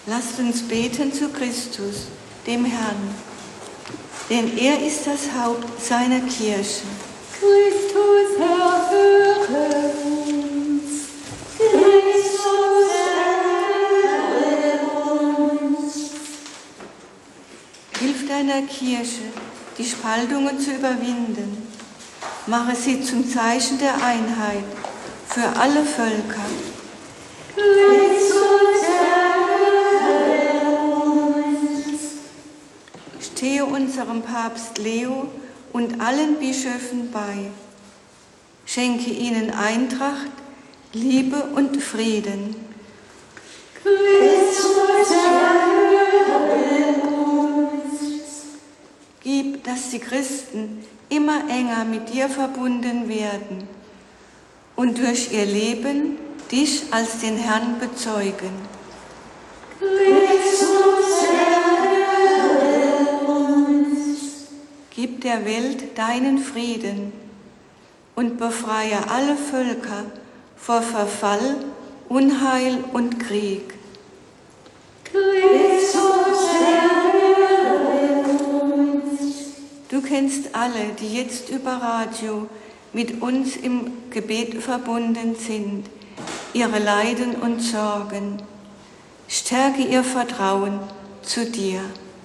Lasst uns beten zu Christus, dem Herrn, denn er ist das Haupt seiner Kirche. Christus, erhöre uns. Christus, erhöre uns. Hilf deiner Kirche, die Spaltungen zu überwinden. Mache sie zum Zeichen der Einheit für alle Völker. Christus, erhöre uns. Stehe unserem Papst Leo und allen Bischöfen bei. Schenke ihnen Eintracht, Liebe und Frieden. Christus, erhöre uns. Gib, dass die Christen immer enger mit dir verbunden werden und durch ihr Leben dich als den Herrn bezeugen. Christus, erhöre uns. Gib der Welt deinen Frieden und befreie alle Völker vor Verfall, Unheil und Krieg. Christus, erhöre uns. Du kennst alle, die jetzt über Radio mit uns im Gebet verbunden sind, ihre Leiden und Sorgen. Stärke ihr Vertrauen zu dir.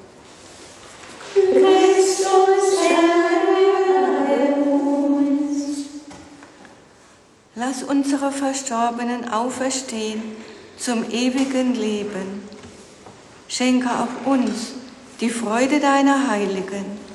Christus, erhöre uns. Lass unsere Verstorbenen auferstehen zum ewigen Leben. Schenke auch uns die Freude deiner Heiligen